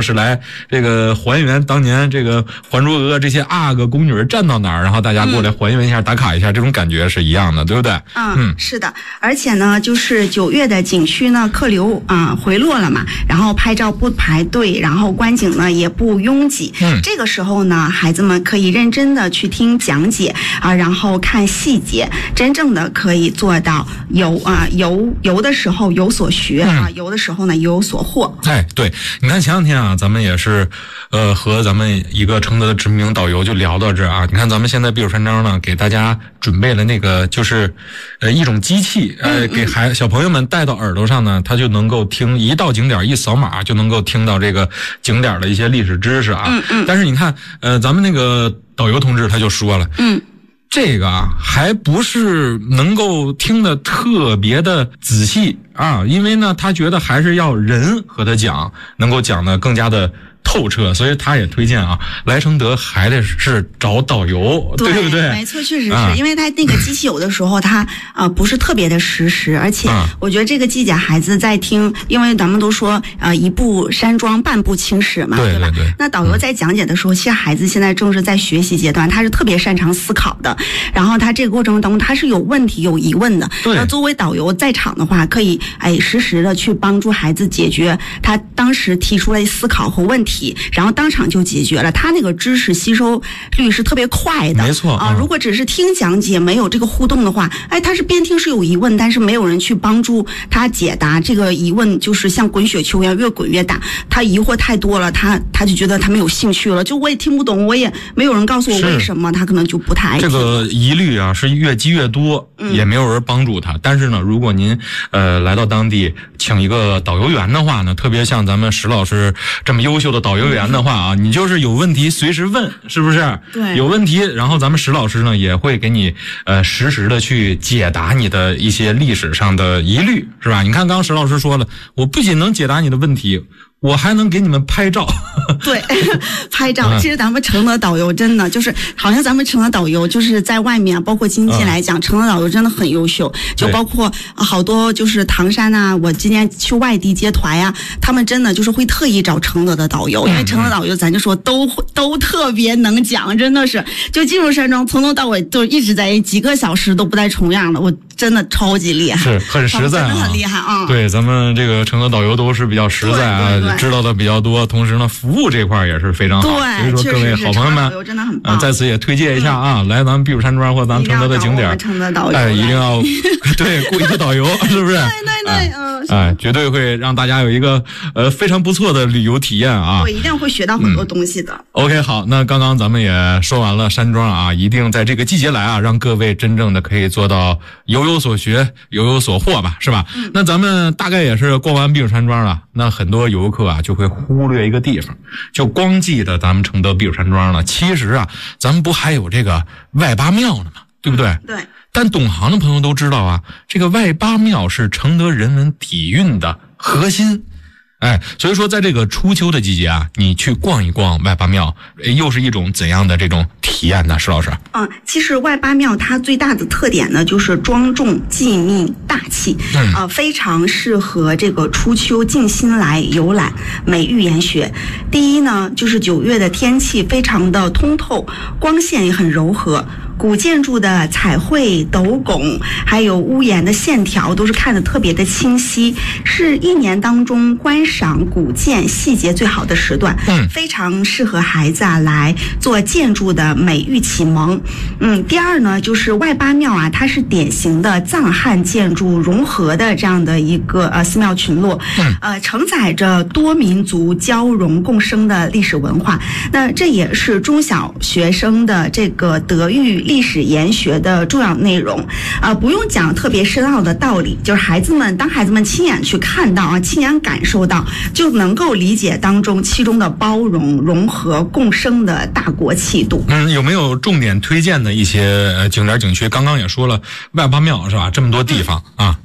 是来这个还原当年这个《还珠格格》这些阿哥宫女站到哪儿，然后大家过来还原一下、打卡一下，这种感觉是一样的，对不对？ 是的。而且呢，就是9月的景区呢，客流回落了嘛，然后拍照不排队，然后观景呢也不拥挤。这个时候呢，孩子们可以认真的去听讲解然后看细节，真正的可以做到游的时候有所学游的时候呢有所获。 对，你看前两天啊，咱们也是和咱们一个承德的知名导游就聊到这啊。你看咱们现在避暑山庄呢，给大家准备了那个就是一种机器，给小朋友们戴到耳朵上呢，他就能够听，一到景点一扫码就能够听到这个景点的一些历史知识啊。但是你看咱们那个导游同志他就说了，这个还不是能够听得特别的仔细因为呢他觉得还是要人和他讲，能够讲得更加的透彻，所以他也推荐来承德还得是找导游，对不对？ 没错，确实是，因为他那个机器有的时候他不是特别的实时，而且我觉得这个季节孩子在听，因为咱们都说一步山庄半步青史嘛，对吧？那导游在讲解的时候，其实孩子现在正是在学习阶段，他是特别擅长思考的，然后他这个过程当中他是有问题有疑问的，那作为导游在场的话，可以实时的去帮助孩子解决他当时提出来思考和问题，然后当场就解决了，他那个知识吸收率是特别快的。 没错如果只是听讲解没有这个互动的话，他是边听是有疑问，但是没有人去帮助他解答，这个疑问就是像滚雪球一样越滚越大，他疑惑太多了，他就觉得他没有兴趣了，就我也听不懂，我也没有人告诉我为什么，他可能就不太爱听。 这个疑虑是越积越多，也没有人帮助他。但是呢，如果您来到当地请一个导游员的话呢，特别像咱们石老师这么优秀的导游员的话你就是有问题随时问，是不是？ 对， 有问题，然后咱们石老师呢也会给你实时的去解答你的一些历史上的疑虑，是吧？你看刚刚石老师说了，我不仅能解答你的问题，我还能给你们拍照。 对，拍照。其实咱们承德导游真的就是，好像咱们承德导游就是在外面，包括经济来讲，承德导游真的很优秀。就包括好多就是唐山我今年去外地接团他们真的就是会特意找承德的导游，因为承德导游咱就说都特别能讲，真的是就进入山庄从头到尾就一直在几个小时都不带重样的，我真的超级厉害， 是很实在真的很厉害对，咱们这个承德导游都是比较实在知道的比较多，同时呢服务这块也是非常好。 对， 所以说各位好朋友们真的很棒在此也推荐一下来咱们避暑山庄或咱们承德的景点， 承德导游一定要对雇一个导游，是不是？ 对， 绝对会让大家有一个非常不错的旅游体验我一定会学到很多东西的。 OK， 好，那刚刚咱们也说完了山庄一定在这个季节来让各位真正的可以做到有所学，有所获吧，是吧？那咱们大概也是逛完避暑山庄了，那很多游客就会忽略一个地方，就光记得咱们承德避暑山庄了。其实咱们不还有这个外八庙呢吗？对不对？ 对。 但懂行的朋友都知道这个外八庙是承德人文底蕴的核心。所以说在这个初秋的季节你去逛一逛外八庙，又是一种怎样的这种体验呢？石老师？ 其实外八庙它最大的特点呢，就是庄重、静谧、大气，非常适合这个初秋静心来游览，美玉研学。第一呢，就是9月的天气非常的通透，光线也很柔和。古建筑的彩绘斗拱还有屋檐的线条都是看得特别的清晰，是一年当中观赏古建细节最好的时段，非常适合孩子来做建筑的美育启蒙。第二呢，就是外八庙它是典型的藏汉建筑融合的这样的一个寺庙群落，承载着多民族交融共生的历史文化。那这也是中小学生的这个德育历史研学的重要内容不用讲特别深奥的道理，就是当孩子们亲眼去看到亲眼感受到，就能够理解其中的包容、融合、共生的大国气度。 有没有重点推荐的一些景点景区？刚刚也说了外八庙是吧？这么多地方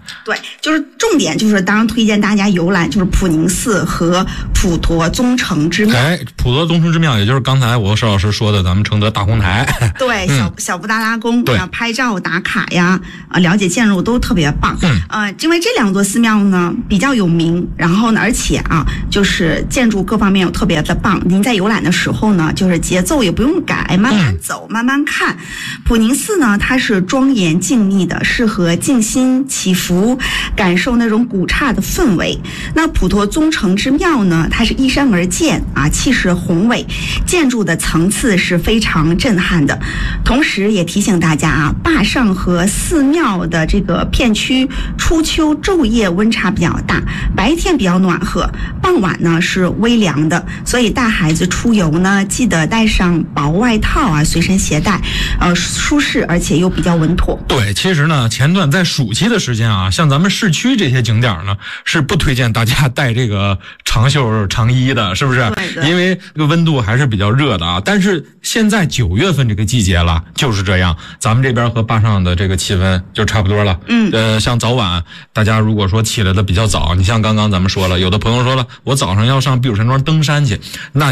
对，就是重点就是当然推荐大家游览就是普宁寺和普陀宗成之庙。 普陀宗成之庙，也就是刚才我石老师说的咱们承德大红台。 对，小布达拉宫，拍照打卡呀，了解建筑都特别棒。因为这2座寺庙呢比较有名，然后呢，而且就是建筑各方面又特别的棒。您在游览的时候呢，就是节奏也不用改，慢慢走，慢慢看。普宁寺呢，它是庄严静谧的，适合静心祈福，感受那种古刹的氛围。那普陀宗成之庙呢，它是依山而建气势宏伟，建筑的层次是非常震撼的。同时也提醒大家坝上和寺庙的这个片区初秋昼夜温差比较大，白天比较暖和，傍晚呢是微凉的，所以带孩子出游呢，记得带上薄外套随身携带，舒适而且又比较稳妥。 对，其实呢，前段在暑期的时间像咱们市区这些景点呢，是不推荐大家带这个长袖长衣的，是不是？ 对， 因为这个温度还是比较热的但是现在9月份这个季节了，就是这样，咱们这边和坝上的这个气温就差不多了。像早晚，大家如果说起来的比较早，你像刚刚咱们说了，有的朋友说了，我早上要上避暑山庄登山去，那